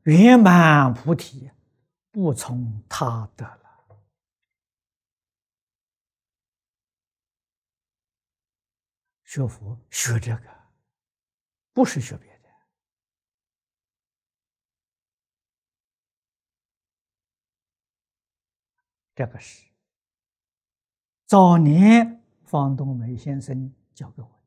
圆满菩提，不从他得了。学佛学这个，不是学别的。这个是早年方东梅先生教给我的。